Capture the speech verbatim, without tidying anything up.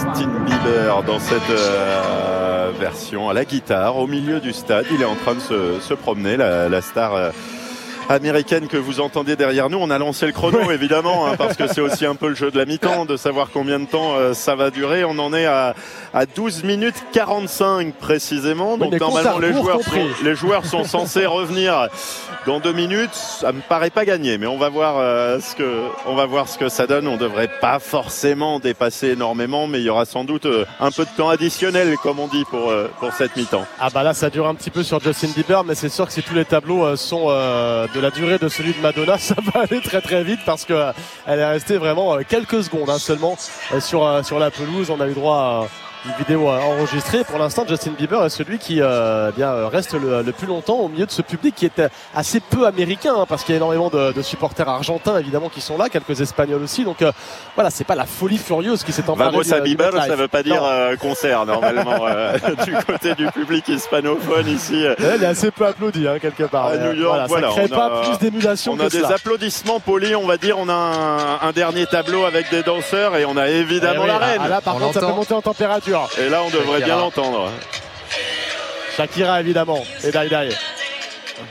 Justin Bieber dans cette euh, version à la guitare au milieu du stade. Il est en train de se, se promener, la, la star euh, américaine que vous entendez derrière nous. On a lancé le chrono évidemment hein, parce que c'est aussi un peu le jeu de la mi-temps de savoir combien de temps euh, ça va durer. On en est à, à douze minutes quarante-cinq précisément. Donc oui, normalement les joueurs, sont, les joueurs sont censés revenir dans deux minutes. Ça me paraît pas gagné, mais on va voir euh, ce que on va voir ce que ça donne. On devrait pas forcément dépasser énormément, mais il y aura sans doute euh, un peu de temps additionnel, comme on dit pour euh, pour cette mi-temps. Ah bah là ça dure un petit peu sur Justin Bieber, mais c'est sûr que si tous les tableaux euh, sont euh, de la durée de celui de Madonna, ça va aller très très vite parce que euh, elle est restée vraiment euh, quelques secondes hein, seulement euh, sur euh, sur la pelouse. On a eu droit à une vidéo enregistrée. Pour l'instant, Justin Bieber est celui qui euh, bien, reste le, le plus longtemps au milieu de ce public qui est assez peu américain hein, parce qu'il y a énormément de, de supporters argentins évidemment qui sont là, quelques espagnols aussi. Donc euh, voilà, c'est pas la folie furieuse qui s'est emparée. Vamos a Bieber, ça veut pas dire euh, concert normalement euh, du côté du public hispanophone ici. Elle est assez peu applaudie hein, quelque part. À New York, voilà, voilà, ça crée on pas a, plus d'émulation. On que a cela. des applaudissements polis, on va dire. On a un, un dernier tableau avec des danseurs et on a évidemment oui, la reine. Ah, là, par on contre, ça peut monter en température. Et là, on devrait Shakira. bien l'entendre. Shakira, évidemment. Et Dai Dai.